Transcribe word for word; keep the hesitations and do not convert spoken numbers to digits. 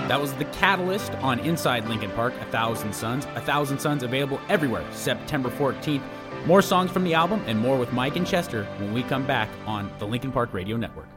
That was The Catalyst on Inside Linkin Park, A Thousand Suns. A Thousand Suns available everywhere September fourteenth. More songs from the album and more with Mike and Chester when we come back on the Linkin Park Radio Network.